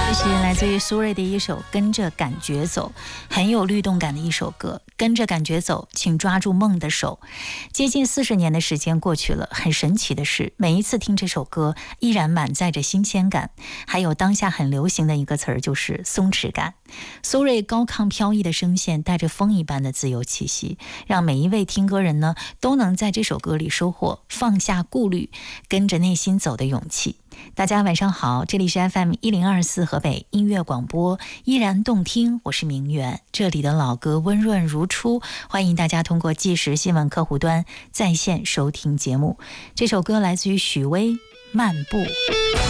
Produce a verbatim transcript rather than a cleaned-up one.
这是来自于苏芮的一首《跟着感觉走》，很有律动感的一首歌。跟着感觉走，请抓住梦的手。接近四十年的时间过去了，很神奇的是，每一次听这首歌，依然满载着新鲜感。还有当下很流行的一个词儿，就是松弛感。苏芮高亢飘逸的声线，带着风一般的自由气息，让每一位听歌人呢，都能在这首歌里收获放下顾虑，跟着内心走的勇气。大家晚上好，这里是 F M 一零二四河北音乐广播，依然动听，我是明媛。这里的老歌温润如初，欢迎大家通过即时新闻客户端在线收听节目。这首歌来自于许巍，漫步。